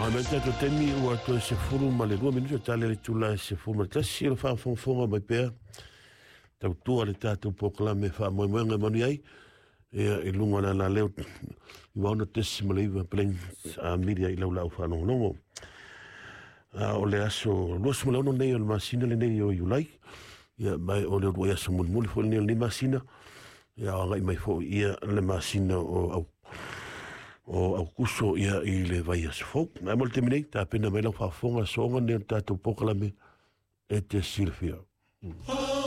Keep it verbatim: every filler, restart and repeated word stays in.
Ah, men tato temi ua to se furu ma le lua minuta tale le tula se furu ma tasi le wha fonfonga mai pēr. Tau tua le tato poklame wha moe moenga manu ai. Ea i lunga la la leo i wauna tesi ma le iwa pleng a media i lau lau wha nongo nongo. O le aso luas ma leono nei o le masina le nei o iulai. Ia mai o le ua aso muli muli fo le nei o le masina. Ia o ngai mai fo ia le masina o au o au kuso ia i le vai as folk. Nai mo le teminei, ta pena mai lau whafonga songa ne o tatou pokalame e te silfia. Mm.